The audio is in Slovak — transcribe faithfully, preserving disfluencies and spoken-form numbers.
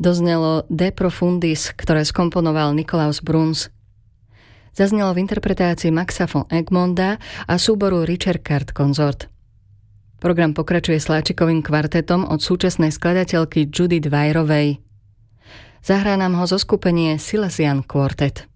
Doznelo De Profundis, ktoré skomponoval Nikolaus Bruns. Zaznelo v interpretácii Maxa von Egmonda a súboru Richard Card Consort. Program pokračuje sláčikovým kvartetom od súčasnej skladateľky Judith Weirovej. Zahrá nám ho zoskupenie Silesian Quartet.